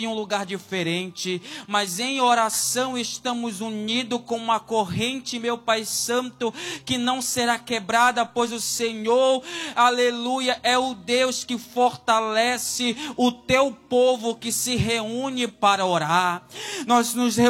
em um lugar diferente, mas em oração estamos unidos com uma corrente, meu Pai Santo, que não será quebrada, pois o Senhor, aleluia, é o Deus que fortalece o teu povo que se reúne para orar. Nós nos